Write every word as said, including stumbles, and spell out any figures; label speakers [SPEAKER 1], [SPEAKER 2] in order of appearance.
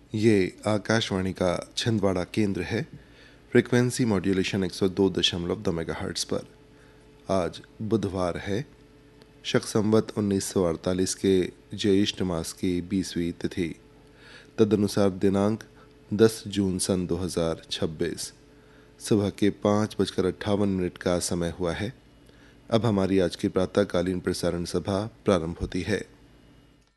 [SPEAKER 1] ये आकाशवाणी का छिंदवाड़ा केंद्र है। फ्रिक्वेंसी मॉड्यूलेशन एक सौ दो दशमलव दो मेगाहर्ट्ज़ पर। आज बुधवार है, शक संवत उन्नीस सौ अड़तालीस के ज्येष्ठ मास की बीसवीं तिथि, तदनुसार दिनांक दस जून सन दो हज़ार छब्बीस। सुबह के पाँच बजकर अट्ठावन मिनट का समय हुआ है। अब हमारी आज की प्रातःकालीन प्रसारण सभा प्रारंभ होती है।